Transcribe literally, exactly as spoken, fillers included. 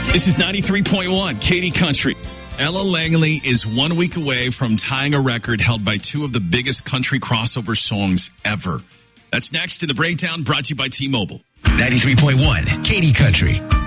This is ninety-three point one, Katy Country. Ella Langley is one week away from tying a record held by two of the biggest country crossover songs ever. That's next in the breakdown, brought to you by T-Mobile. ninety-three point one, Katy Country.